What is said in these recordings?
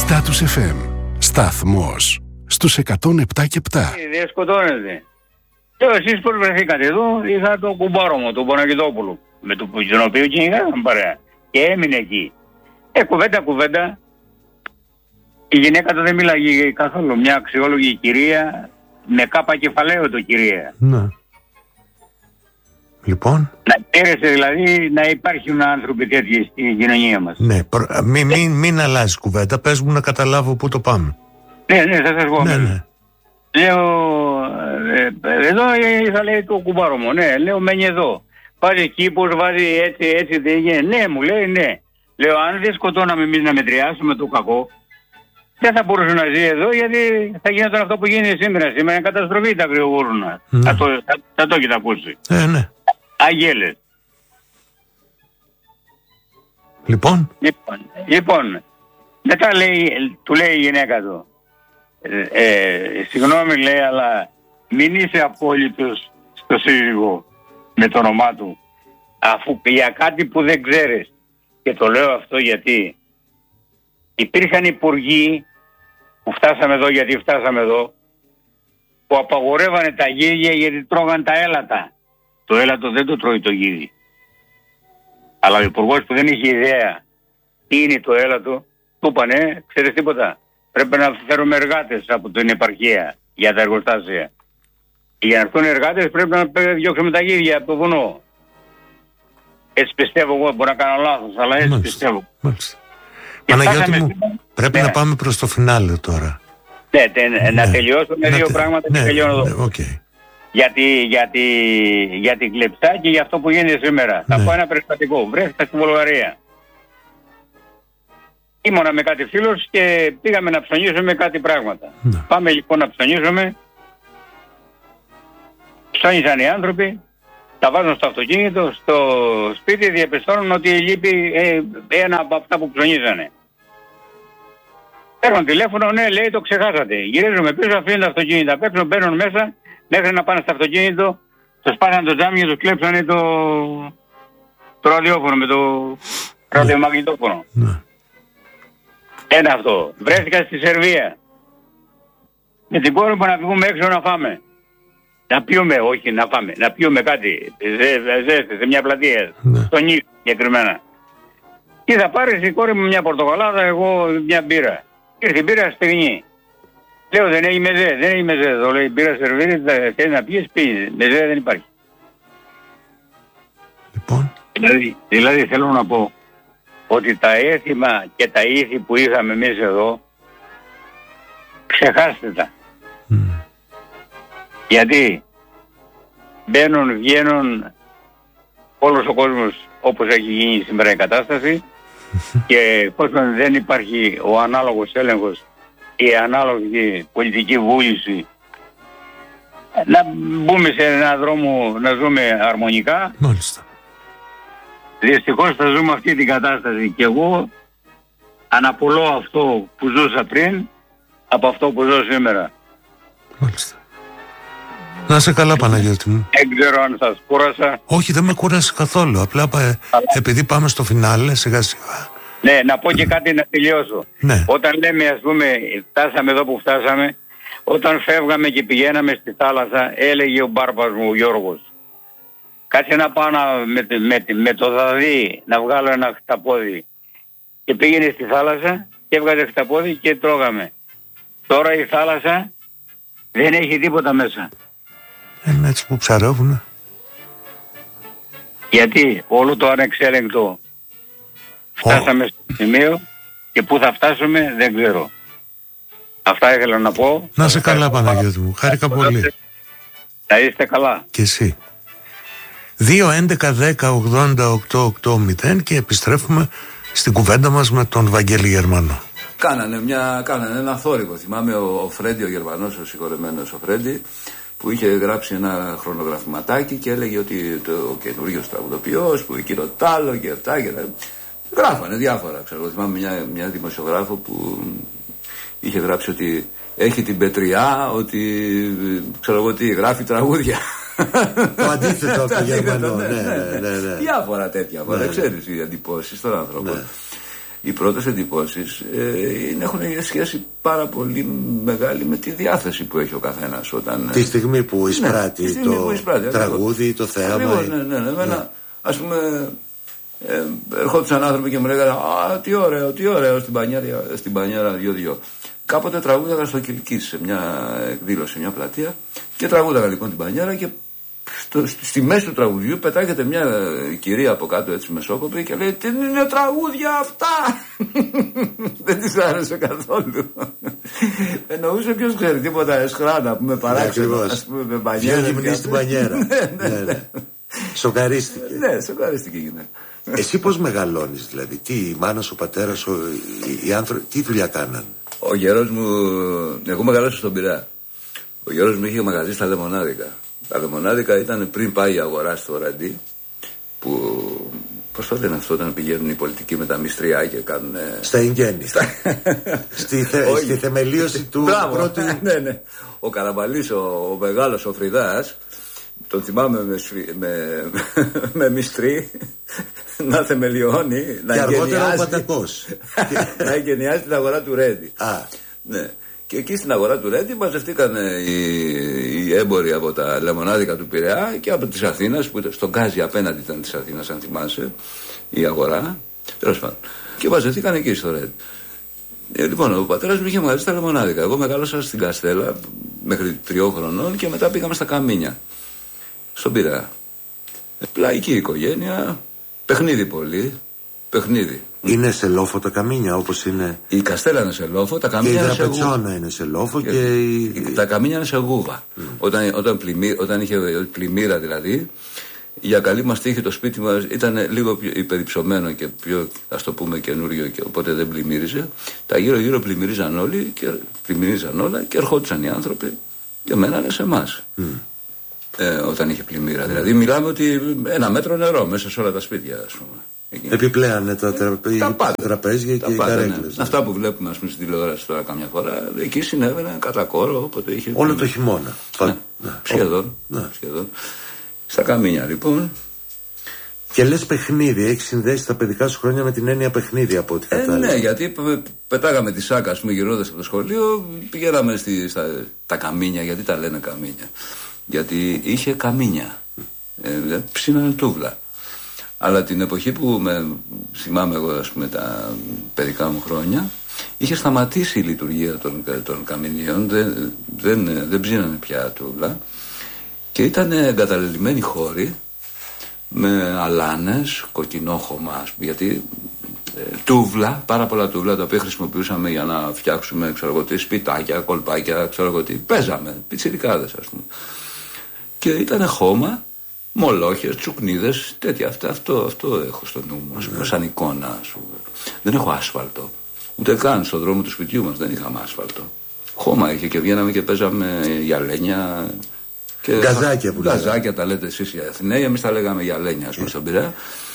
Status FM. Σταθμός στους 107 και 7. Δεν σκοτώνεται. Εσείς πώς βρεθήκατε εδώ? Είχα το κουμπάρο μου, τον Παναγιτόπουλο, με τον οποίο κυνηγάγαμε παρέα. Και έμεινε εκεί. Κουβέντα. Η γυναίκα του δεν μίλαγε καθόλου. Μια αξιόλογη κυρία, με κάπα κεφαλαίο το κυρία. Ναι. Λοιπόν. Να πέρασε δηλαδή να υπάρχουν άνθρωποι τέτοιοι στην κοινωνία μας. Ναι, μην αλλάζει κουβέντα. Πες μου να καταλάβω πού το πάμε. Ναι, θα σας πω. Ναι. Λέω, εδώ θα λέει το κουμπάρο μου. Ναι, λέω μένει εδώ. Βάζει κήπους, βάζει έτσι δεν είναι. Ναι, μου λέει ναι. Λέω αν δεν σκοτώναμε εμείς να μετριάσουμε το κακό, δεν θα μπορούσε να ζει εδώ, γιατί θα γινόταν αυτό που γίνεται σήμερα. Σήμερα είναι καταστροφή τα αγριογούρουνα. Ναι. Θα το έχετε ακούσει. Ναι. Αγέλες. Λοιπόν, μετά του λέει η γυναίκα του, συγγνώμη λέει, αλλά μην είσαι απόλυτος στο σύζυγο με το όνομά του, αφού για κάτι που δεν ξέρεις. Και το λέω αυτό γιατί υπήρχαν υπουργοί που φτάσαμε εδώ, γιατί φτάσαμε εδώ, που απαγορεύανε τα γίδια γιατί τρώγαν τα έλατα. Το έλατο δεν το τρώει το γίδι. Αλλά ο υπουργός που δεν είχε ιδέα τι είναι το έλατο, του είπανε, ξέρεις τίποτα, πρέπει να φέρουμε εργάτες από την επαρχία για τα εργοστάσια. Για να έρθουν εργάτες πρέπει να διώξουμε τα γίδια από το βουνό. Έτσι πιστεύω εγώ, μπορεί να κάνω λάθος, αλλά έτσι πιστεύω. Μάλιστα. Παναγιώτη μου, πρέπει να πάμε προς το φινάλε τώρα. Ναι, να τελειώσω με δύο πράγματα και τελειώνω εδώ. Okay. Για την κλεψά και για αυτό που γίνεται σήμερα. Θα πω ένα περιστατικό. Βρέθηκα στη Βουλγαρία. Ήμουνα με κάτι φίλος και πήγαμε να ψωνίσουμε κάτι πράγματα. Πάμε λοιπόν να ψωνίσουμε. Ψώνισαν οι άνθρωποι, τα βάζουν στο αυτοκίνητο, στο σπίτι, διαπιστώνουν ότι λείπει ένα από αυτά που ψωνίσανε. Παίρνουν τηλέφωνο, ναι, λέει, το ξεχάσατε. Γυρίζουμε πίσω, αφήνουν τα αυτοκίνητα απ' έξω, μπαίνουν μέσα, μέχρι να πάνε στο αυτοκίνητο, το σπάσανε το τζάμι και τους κλέψανε το ραδιόφωνο με το ραδιομαγνητόφωνο. Ένα αυτό. Βρέθηκα στη Σερβία. Με την κόρη μου να βγούμε έξω να φάμε. Να πιούμε, όχι να φάμε, να πιούμε κάτι. Ζέστες σε μια πλατεία. Στον Νίκο συγκεκριμένα. Και θα πάρεις η κόρη μου μια πορτοκαλάδα, εγώ μια μπύρα. Ήρθε η μπύρα στεγνή. Λέω δεν έχει μεζέ, δεν έχει μεζέ. Το λέει μπύρα σερβίρεται, θέλει να πιεις, πήγε. Μεζέ δεν υπάρχει. Λοιπόν. Δηλαδή θέλω να πω ότι τα έθιμα και τα ήθη που είχαμε εμείς εδώ, ξεχάστε τα. Γιατί μπαίνουν, βγαίνουν όλος ο κόσμος όπως έχει γίνει σήμερα η κατάσταση και πώς δεν υπάρχει ο ανάλογος έλεγχος, η ανάλογη πολιτική βούληση να μπούμε σε έναν δρόμο να ζούμε αρμονικά. Μάλιστα. Δυστυχώς θα ζούμε αυτή την κατάσταση και εγώ αναπολώ αυτό που ζούσα πριν από αυτό που ζω σήμερα. Μάλιστα. Να είσαι καλά, Παναγιώτη μου. Δεν ξέρω αν σας κούρασα. Όχι, δεν με κούρασε καθόλου. Απλά επειδή πάμε στο φινάλε, σιγά σιγά. Ναι, να πω και κάτι να τελειώσω. Ναι. Όταν λέμε, ας πούμε, φτάσαμε εδώ που φτάσαμε, όταν φεύγαμε και πηγαίναμε στη θάλασσα, έλεγε ο μπάρπας μου, ο Γιώργος, κάτσε να πάω με το δαδί να βγάλω ένα χταπόδι. Και πήγαινε στη θάλασσα και έβγαζε χταπόδι και τρώγαμε. Τώρα η θάλασσα δεν έχει τίποτα μέσα. Είναι έτσι που ψαρεύουνε. Γιατί όλο το ανεξέλεγκτο φτάσαμε στο σημείο και πού θα φτάσουμε δεν ξέρω. Αυτά ήθελα να πω. Να είσαι καλά, Παναγιώτη μου. Χάρηκα πολύ. Να είστε καλά. Και εσύ. 2-11-10-80-8-8-0 και επιστρέφουμε στην κουβέντα μας με τον Βαγγέλη Γερμανό. Κάνανε ένα θόρυβο. Θυμάμαι ο Φρέντι, ο Γερμανός, ο συγχωρεμένος ο Φρέντι, που είχε γράψει ένα χρονογραφηματάκι και έλεγε ότι ο καινούριος τραγουδοποιός που εκείνο τ' άλλο και αυτά και τα... Γράφανε διάφορα, ξέρω. Θυμάμαι μια δημοσιογράφο που είχε γράψει ότι έχει την πετριά, ότι ξέρω εγώ τι, γράφει τραγούδια. Το αντίθετο από το Γερμανό. Ναι. Διάφορα τέτοια. Δεν ξέρεις οι εντυπώσεις στον άνθρωπο. οι πρώτες εντυπώσεις έχουν σχέση πάρα πολύ μεγάλη με τη διάθεση που έχει ο καθένας όταν... Τη στιγμή που εισπράττει τραγούδι ή το θέαμα. Ναι. Ας πούμε, ερχόντουσαν άνθρωποι και μου λέγανε «Α, τι ωραίο, στην Πανιέρα 2-2». Κάποτε τραγούδαγα στο Κιλκής σε μια εκδήλωση, σε μια πλατεία, και τραγούδαγα λοιπόν την Πανιέρα, και στη μέση του τραγουδιού πετάγεται μια κυρία από κάτω, έτσι μεσόκοπη, και λέει «Τι είναι τραγούδια αυτά!» Δεν της άρεσε καθόλου. Εννοούσε, ποιος ξέρει, τίποτα εσχρά, που με παράξενο, ας πούμε, με Πανιέρα. Ποιο γυμνεί στην Πανιέρα. Σοκαρίστηκε. Ναι, σοκαρίστηκε η γυναίκα. Εσύ πώς μεγαλώνεις, δηλαδή, τι, η μάνα σου, ο πατέρας σου, οι άνθρωποι, τι δουλειά κάναν? Ο γέρος μου, εγώ μεγαλώσα στον Πειραιά. Ο γέρος μου είχε μαγαζί στα Λεμονάδικα. Τα Λεμονάδικα ήταν πριν πάει η αγορά στο Ραντί, που, πώς το λένε αυτό, όταν πηγαίνουν οι πολιτικοί με τα μυστριά και κάνουν... Στα Ιγγέννη. Στη θεμελίωση του πρώτου... Ναι. Ο Καραμπαλής, ο μεγάλος, ο Φριδάς, τον θυμάμαι με μυστρή να θεμελιώνει, να εγκαινιάζει την αγορά του Ρέντι. Ναι. Και εκεί στην αγορά του Ρέντι μαζευτήκαν οι έμποροι από τα Λεμονάδικα του Πειραιά και από της Αθήνας, που στον Γκάζι απέναντι ήταν της Αθήνας, αν θυμάσαι, η αγορά. Τέλος πάντων. Και μαζευτήκαν εκεί στο Ρέντι. Λοιπόν, ο πατέρας μου είχε μαγαζί στα Λεμονάδικα. Εγώ μεγάλωσα στην Καστέλα μέχρι 3 χρονών και μετά πήγαμε στα Καμίνια, στον Πειραιά. Λαϊκή οικογένεια, παιχνίδι πολύ, παιχνίδι. Είναι σε λόφο τα Καμίνια, όπως είναι. Η Καστέλα είναι σε λόφο, τα Καμίνια είναι σε γούβα. Η Δραπετσόνα είναι σε λόφο τα Καμίνια είναι σε γούβα. Όταν είχε πλημμύρα δηλαδή, για καλή μας τύχη το σπίτι μας ήταν λίγο πιο υπερυψωμένο και πιο, ας το πούμε, καινούριο, και οπότε δεν πλημμύριζε. Τα γύρω-γύρω πλημμυρίζαν όλοι και πλημμυρίζαν όλα και ερχόντουσαν οι άνθρωποι και μένανε σε εμάς. Όταν είχε πλημμύρα. Δηλαδή μιλάμε ότι 1 μέτρο νερό μέσα σε όλα τα σπίτια, ας πούμε. Επιπλέον τα τραπέζια και οι καρέκλες. Ναι. Αυτά που βλέπουμε, ας πούμε, στην τηλεόραση τώρα καμιά φορά, εκεί συνέβαινε κατά κόρο, όποτε είχε. Όλο το χειμώνα. Σχεδόν. Στα Καμίνια λοιπόν. Και λες παιχνίδι, έχεις συνδέσει τα παιδικά σου χρόνια με την έννοια παιχνίδι, από ό,τι κατάλαβα. Ναι, γιατί πετάγαμε τη σάκα, ας πούμε, γυρνώντας από το σχολείο, πηγαίναμε στα Καμίνια. Γιατί τα λένε Καμίνια? Γιατί είχε καμίνια. Ψήνανε τούβλα. Αλλά την εποχή που θυμάμαι εγώ, ας πούμε, τα παιδικά μου χρόνια, είχε σταματήσει η λειτουργία των καμινίων. Δεν ψήνανε πια τούβλα. Και ήταν εγκαταλελειμμένοι χώροι με αλάνες, κοκκινόχωμα, ας πούμε, γιατί τούβλα, πάρα πολλά τούβλα, τα οποία χρησιμοποιούσαμε για να φτιάξουμε, σπιτάκια, κολπάκια, παίζαμε, πιτσιρικάδες, ας πούμε. Και ήταν χώμα, μολόχες, τσουκνίδες, τέτοια. Αυτό έχω στο νου μου, ας πούμε, σαν εικόνα, ας πούμε. Δεν έχω άσφαλτο. Ούτε καν στον δρόμο του σπιτιού μας δεν είχαμε άσφαλτο. Χώμα είχε και βγαίναμε και παίζαμε γυαλένια. Γκαζάκια που γκαζάκια τα λέτε εσείς οι Αθηναίοι, εμείς τα λέγαμε γυαλένια, ας πούμε, στον Πειραιά.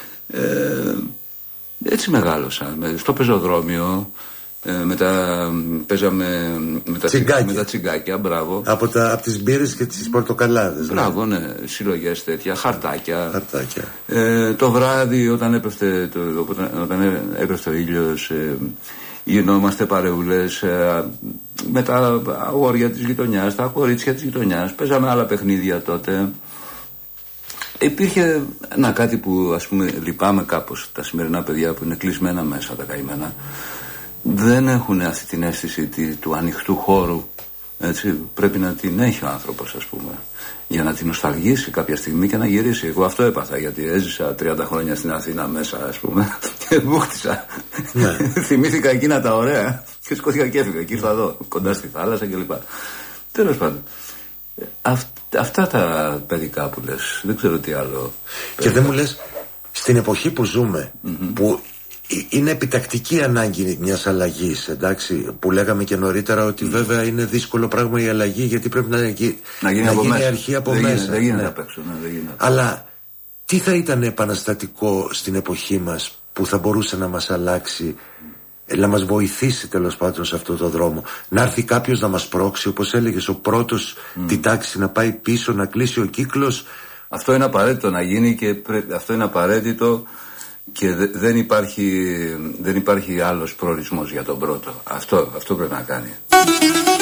Έτσι μεγάλωσα. Στο πεζοδρόμιο. Μετά παίζαμε με τα τσιγκάκια, μπράβο. Από τις μπύρες και τις πορτοκαλάδες. Μπράβο, ναι, συλλογές τέτοια, χαρτάκια. Το βράδυ όταν έπεφτε ο ήλιος, γινόμαστε παρεούλες με τα αγόρια της γειτονιάς, τα κορίτσια της γειτονιάς. Παίζαμε άλλα παιχνίδια τότε. Υπήρχε κάτι που, ας πούμε, λυπάμαι κάπως τα σημερινά παιδιά που είναι κλεισμένα μέσα, τα καημένα. Δεν έχουν αυτή την αίσθηση του ανοιχτού χώρου, έτσι. Πρέπει να την έχει ο άνθρωπος, ας πούμε, για να την νοσταλγήσει κάποια στιγμή και να γυρίσει. Εγώ αυτό έπαθα, γιατί έζησα 30 χρόνια στην Αθήνα μέσα, ας πούμε, και βούχτισα. Ναι. Θυμήθηκα εκείνα τα ωραία και σκόθηκα και έφυγα. Και ήρθα εδώ, κοντά στη θάλασσα κλπ. Τέλος πάντων, αυτά τα παιδικά που λες, δεν ξέρω τι άλλο. Και δεν μου λες, στην εποχή που ζούμε, που είναι επιτακτική ανάγκη μιας αλλαγής, εντάξει, που λέγαμε και νωρίτερα ότι βέβαια είναι δύσκολο πράγμα η αλλαγή, γιατί πρέπει να γίνει αρχή από μέσα. Δεν γίνεται απ' έξω, δεν γίνεται. Αλλά τι θα ήταν επαναστατικό στην εποχή μας που θα μπορούσε να μας αλλάξει, να μας βοηθήσει τέλος πάντων σε αυτό το δρόμο? Να έρθει κάποιος να μας πρόξει, όπως έλεγες, ο πρώτος την τάξη να πάει πίσω, να κλείσει ο κύκλος. Αυτό είναι απαραίτητο να γίνει και αυτό είναι απαραίτητο. και δεν υπάρχει άλλος προορισμός για τον πρώτο. Αυτό πρέπει να κάνει.